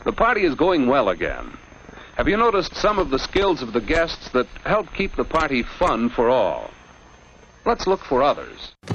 The party is going well again. Have you noticed some of the skills of the guests that help keep the party fun for all? Let's look for others.